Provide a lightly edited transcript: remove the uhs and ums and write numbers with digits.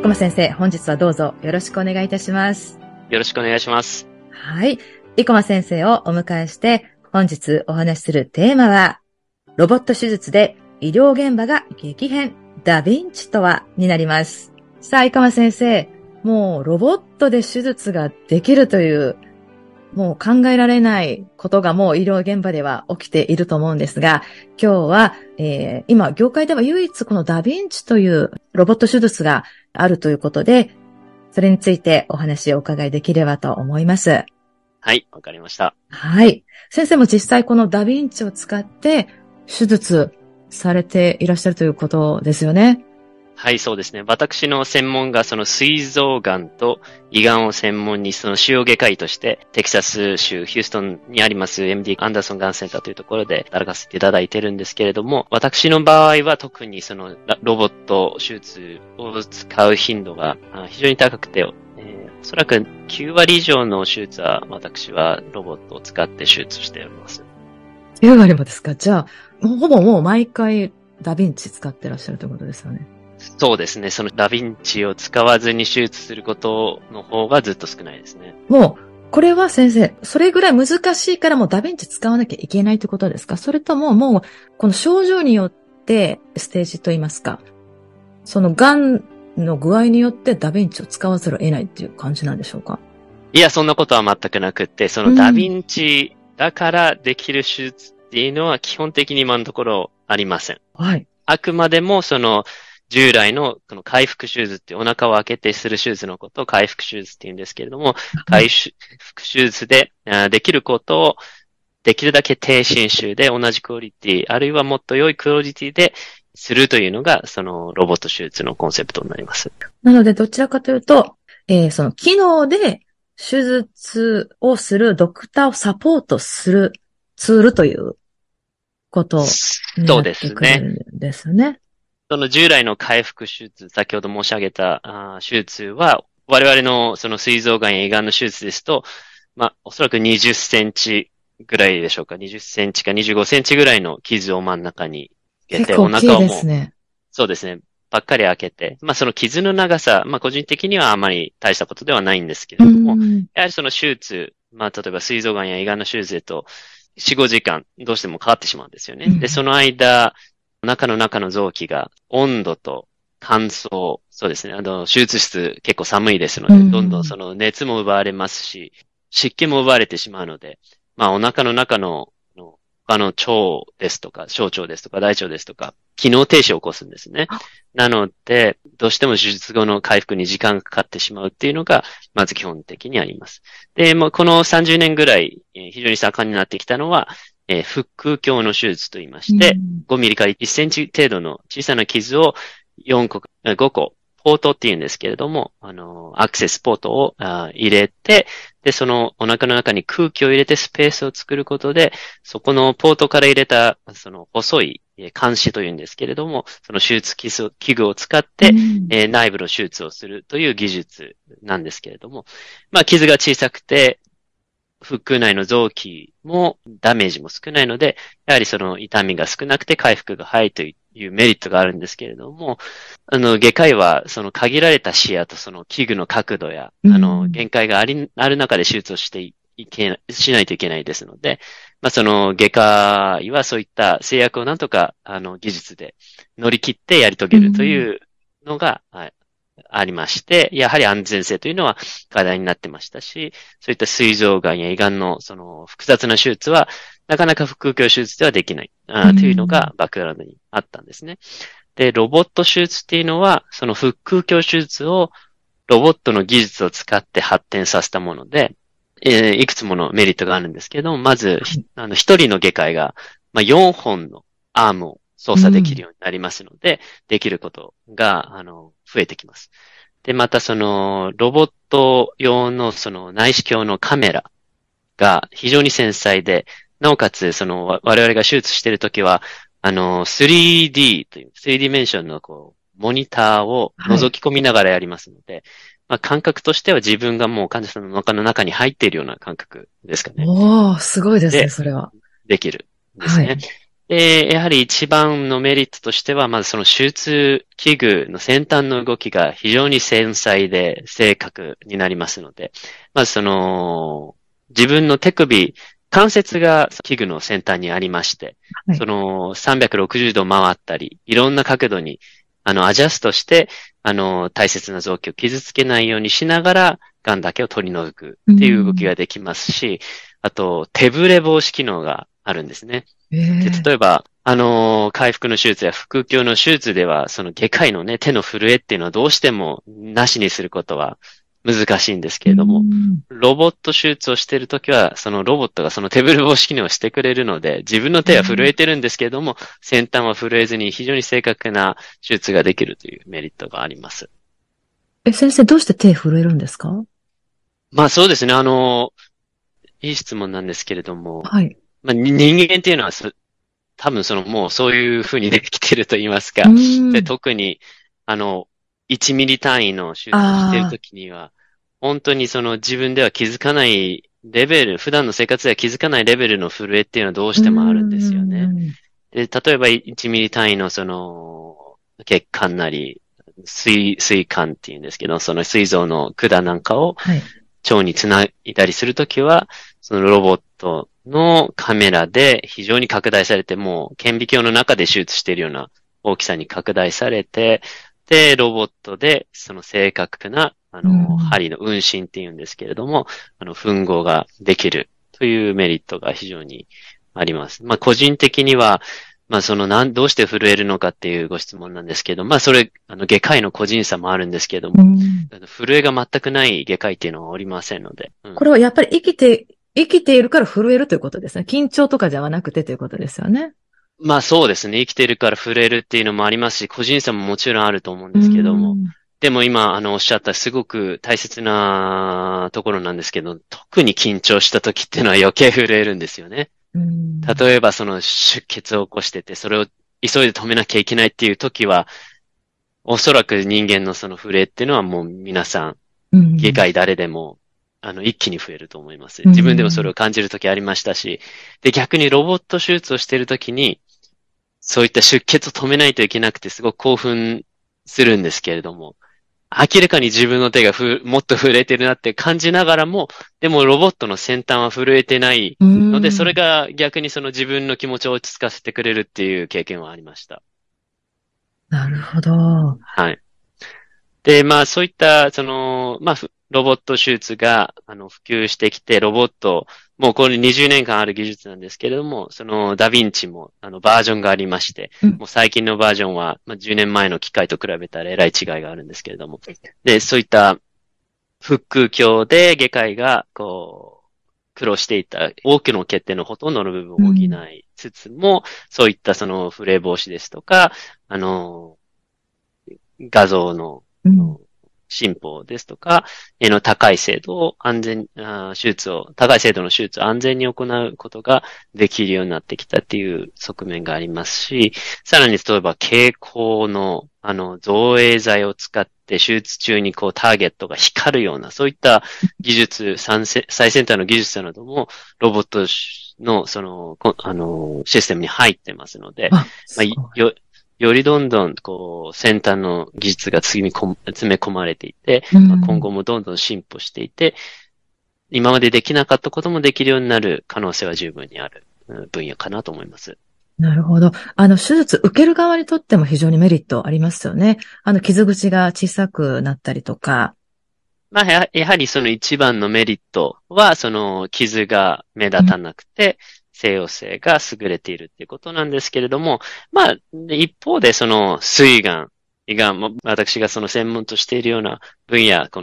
生駒先生、本日はどうぞよろしくお願いいたします。 よろしくお願いします。 はい。生駒先生をお迎えして、本日お話しするテーマは、ロボット手術で医療現場が激変、ダヴィンチとはになります。さあ、生駒先生、もうロボットで手術ができるという、もう考えられないことがもう医療現場では起きていると思うんですが、今日は、今業界では唯一このダヴィンチというロボット手術があるということで、それについてお話をお伺いできればと思います。 はい、わかりました。 はい。先生も実際このダヴィンチを使って手術されていらっしゃるということですよね。 はい、そうですね。私の専門がその膵臓がんと胃がんを専門にその腫瘍外科医としてテキサス州ヒューストンにあります MD アンダーソンがんセンターというところで働かせていただいているんですけれども、私の場合は特にそのロボット手術を使う頻度が非常に高くて、おそらく9割以上の手術は私はロボットを使って手術しております。 9割もですか？じゃあ、ほぼもう毎回ダヴィンチ使ってらっしゃるということですよね。 そうですね。そのダヴィンチを使わずに手術することの方がずっと少ないですね。 もう、これは先生、それぐらい難しいからもうダヴィンチ使わなきゃいけないということですか？それとももう、この症状によってステージといいますか、その癌の具合によってダヴィンチを使わざるを得ないっていう感じなんでしょうか？ いや、そんなことは全くなくって、そのダヴィンチだからできる手術っていうのは基本的に今のところありません。 はい。 あくまでもその従来のこの開腹手術ってお腹を開けてする手術のことを開腹手術って言うんですけれども、開腹手術でできることをできるだけ低侵襲で同じクオリティ、あるいはもっと良いクオリティでするというのが、そのロボット手術のコンセプトになります。 なので、どちらかというと、その機能で手術をするドクターをサポートするツールということになってくるんですね。 その従来の開腹手術、先ほど申し上げた手術は、我々のその膵臓がんや胃がんの手術ですと、おそらく20センチぐらいでしょうか。20センチか25センチぐらいの傷を真ん中につけて、 結構大きいですね。 そうですね。ばっかり開けて、その傷の長さ、個人的にはあまり大したことではないんですけれども、やはりその手術、例えば膵臓がんや胃がんの手術へと、4、5時間どうしてもかかってしまうんですよね。で、その間、お腹の中の臓器が温度と乾燥、そうですね。手術室結構寒いですので、どんどんその熱も奪われますし、湿気も奪われてしまうので、お腹の中の他の腸ですとか、小腸ですとか、大腸ですとか、機能停止を起こすんですね。なので、どうしても手術後の回復に時間がかかってしまうっていうのが、まず基本的にあります。で、この30年ぐらい、非常に盛んになってきたのは、腹腔鏡の手術と言いまして、5ミリから1センチ程度の小さな傷を4個、5個、ポートって言うんですけれども、アクセスポートを入れて、で、そのお腹の中に空気を入れてスペースを作ることで、そこのポートから入れた、その細い鉗子というんですけれども、その手術器具を使って、内部の手術をするという技術なんですけれども、傷が小さくて、腹腔内の臓器もダメージも少ないので、やはりその痛みが少なくて回復が早いというメリットがあるんですけれども、外科医はその限られた視野とその器具の角度や、限界がある中で手術をしないといけないですので、その外科医はそういった制約をなんとか、技術で乗り切ってやり遂げるというのが、ありまして、やはり安全性というのは課題になってましたし、そういった膵臓がんや胃がんのその複雑な手術は、なかなか腹腔鏡手術ではできない、というのがバックグラウンドにあったんですね。で、ロボット手術っていうのは、その腹腔鏡手術をロボットの技術を使って発展させたもので、いくつものメリットがあるんですけども、まず、一人の外科医が、4本のアームを操作できるようになりますので、できることが、増えてきます。で、またその、ロボット用のその内視鏡のカメラが非常に繊細で、なおかつその、我々が手術しているときは、3D という、3ディメンションのモニターを覗き込みながらやりますので、感覚としては自分がもう患者さんの中の中に入っているような感覚ですかね。 おー、すごいですね、それは。 できるんですね。 で、やはり一番のメリットとしては、まずその手術器具の先端の動きが非常に繊細で正確になりますので、まずその、自分の手首、関節が器具の先端にありまして、 はい。 その360度回ったり、いろんな角度に、アジャストして、大切な臓器を傷つけないようにしながら、癌だけを取り除くっていう動きができますし、あと、手ブレ防止機能があるんですね。で、例えば、回復の手術や腹腔の手術では、その外科医のね、手の震えっていうのはどうしてもなしにすることは難しいんですけれども、ロボット手術をしているときは、そのロボットがその手ブレ防止機能をしてくれるので、自分の手は震えてるんですけれども、先端は震えずに非常に正確な手術ができるというメリットがあります。 先生、どうして手震えるんですか？ まあそうですね、いい質問なんですけれども、 はい。 まあ人間っていうのは多分そのもうそういう風にできてると言いますか。で、特に、1ミリ単位の手術をしているときには、本当にその自分では気づかないレベル、普段の生活では気づかないレベルの震えっていうのはどうしてもあるんですよね。で、例えば1ミリ単位のその血管なり、膵管っていうんですけど、その膵臓の管なんかを腸につないだりするときは、そのロボットのカメラで非常に拡大されて、もう顕微鏡の中で手術しているような大きさに拡大されて、で、ロボットでその正確な、針の運針っていうんですけれども、吻合ができるというメリットが非常にあります。まあ、個人的には、まあ、どうして震えるのかっていうご質問なんですけど、まあ、それ、外科医の個人差もあるんですけども、震えが全くない外科医っていうのはおりませんので。 これはやっぱり生きているから震えるということですね。緊張とかじゃなくてということですよね。 まあそうですね。生きてるから震えるっていうのもありますし、個人差ももちろんあると思うんですけども。でも今、おっしゃったすごく大切なところなんですけど、特に緊張した時っていうのは余計震えるんですよね。例えばその出血を起こしてて、それを急いで止めなきゃいけないっていう時は、おそらく人間のその震えっていうのはもう皆さん、外科医誰でも、一気に増えると思います。自分でもそれを感じる時ありましたし、で、逆にロボット手術をしている時に、そういった出血を止めないといけなくてすごく興奮するんですけれども、明らかに自分の手がもっと震えてるなって感じながらも、でもロボットの先端は震えてないので、それが逆にその自分の気持ちを落ち着かせてくれるっていう経験はありました。 なるほど。 はい。で、まあそういった、まあロボット手術が、普及してきて、ロボット、もうこれ20年間ある技術なんですけれども、そのダヴィンチも、バージョンがありまして、もう最近のバージョンは、まあ、10年前の機械と比べたらえらい違いがあるんですけれども、で、そういった腹腔で外科医が、こう、苦労していた多くの欠点のほとんどの部分を補いつつも、そういったそのフレ防止ですとか、画像の、進歩ですとか、高い精度を高い精度の手術を安全に行うことができるようになってきたっていう側面がありますし、さらに例えば蛍光の、造影剤を使って手術中にこうターゲットが光るような、そういった技術、最先端の技術なども、ロボットの、システムに入ってますので、よりどんどん、こう、先端の技術が詰め込まれていて、今後もどんどん進歩していて、今までできなかったこともできるようになる可能性は十分にある分野かなと思います。 なるほど。手術受ける側にとっても非常にメリットありますよね。傷口が小さくなったりとか。 まあ、やはりその一番のメリットは、その傷が目立たなくて、西洋性が優れているっていうことなんですけれども、まあ、一方でその、膵がん、胃がん、私がその専門としているような分野、